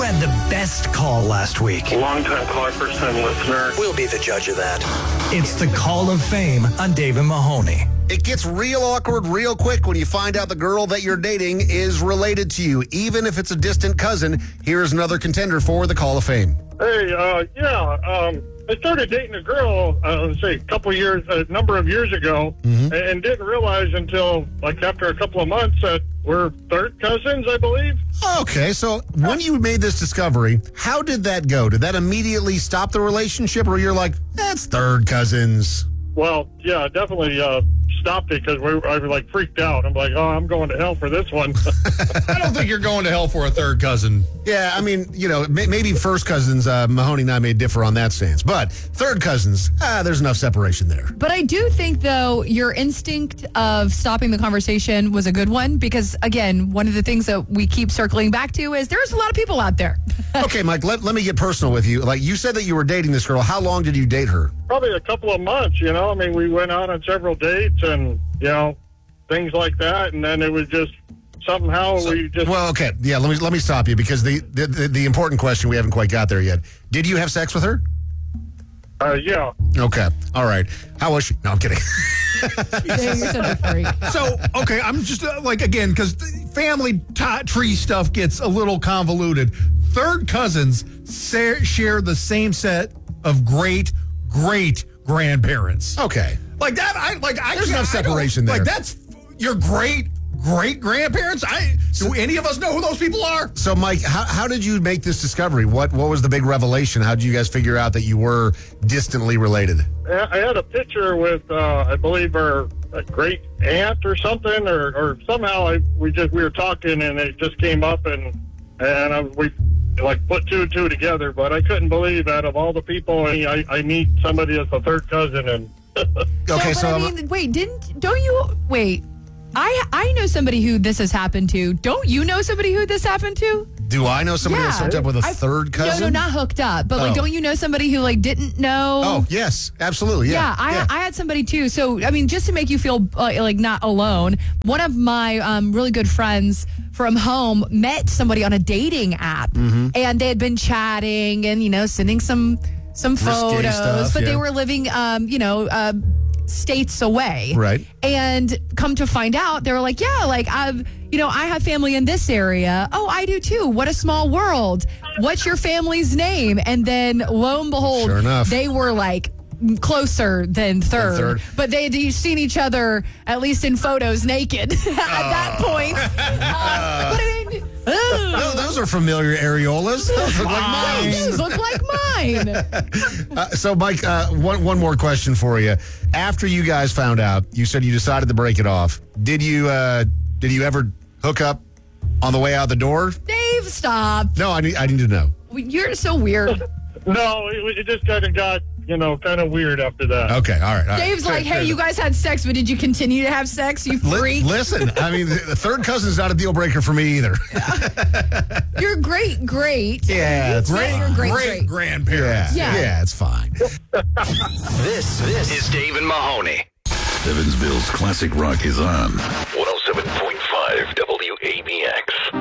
Who had the best call last week? Long-time caller, first-time listener. We'll be the judge of that. It's the Call of Fame on Dave and Mahoney. It gets real awkward real quick when you find out the girl that you're dating is related to you, even if it's a distant cousin. Here's another contender for the Call of Fame. Hey, I started dating a girl, a number of years ago, and didn't realize until, after a couple of months that we're third cousins, I believe. Okay, so when you made this discovery, how did that go? Did that immediately stop the relationship, or you're like, that's third cousins? Well, yeah, definitely stopped it because I was freaked out. I'm like, I'm going to hell for this one. I don't think you're going to hell for a third cousin. Yeah, I mean, maybe first cousins, Mahoney and I may differ on that stance. But third cousins, there's enough separation there. But I do think, though, your instinct of stopping the conversation was a good one because, again, one of the things that we keep circling back to is there's a lot of people out there. Okay, Mike, let me get personal with you. You said that you were dating this girl. How long did you date her? Probably a couple of months, I mean, we went out on several dates and, things like that. And then it was just somehow Well, okay. Yeah, let me stop you because the important question, we haven't quite got there yet. Did you have sex with her? Yeah. Okay. All right. How was she? No, I'm kidding. Dang, you're such a freak. So, okay, I'm just again, because family tree stuff gets a little convoluted. Third cousins share the same set of great grandparents. Okay. Like that, There's enough separation there. That's your great grandparents. Do any of us know who those people are? So, Mike, how did you make this discovery? What was the big revelation? How did you guys figure out that you were distantly related? I had a picture with, I believe, her great aunt or something, or somehow we were talking and it just came up and we put two and two together. But I couldn't believe out of all the people I meet somebody as a third cousin and. Okay, I know somebody who this has happened to. Don't you know somebody who this happened to? Do I know somebody that's hooked up with a third cousin? No, not hooked up. But don't you know somebody who didn't know? Oh, yes, absolutely. Yeah. I had somebody too. So, I mean, just to make you feel not alone, one of my really good friends from home met somebody on a dating app, and they had been chatting and sending some photos, stuff, but they were living states away. Right. And come to find out, they were like, I have family in this area. Oh, I do too. What a small world. What's your family's name? And then lo and behold, sure enough, they were closer than third. But they had seen each other, at least in photos, naked at that point. But I mean, no, those are familiar areolas. Those look like mine. Those look like mine. So, Mike, one more question for you. After you guys found out, you said you decided to break it off. Did you ever hook up on the way out the door? Dave, stop. No, I need to know. You're so weird. No, it just kind of got, kind of weird after that. Okay, all right. Dave's like, hey, you guys had sex, but did you continue to have sex, you freak? Listen, I mean, the third cousin's not a deal breaker for me either. You're great. Yeah, it's great grandparents. Yeah, it's fine. This is Dave and Mahoney. Evansville's classic rock is on 107.5 WABX.